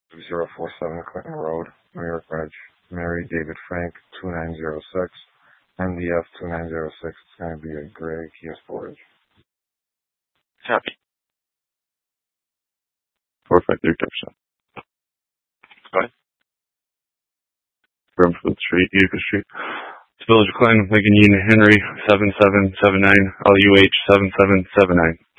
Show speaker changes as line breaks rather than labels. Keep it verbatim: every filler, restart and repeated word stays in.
zero four seven Clinton Road, New York, Reg. Mary David Frank, two nine zero six. M D F two nine zero six. It's going to be a gray Kia Sportage.
Copy.
four five three touchdown.
Go ahead.
Brimfield Street, Utica Street. It's Village of Glen, Lincoln Union Henry, seven seven seven nine, L U H seven seven seven nine.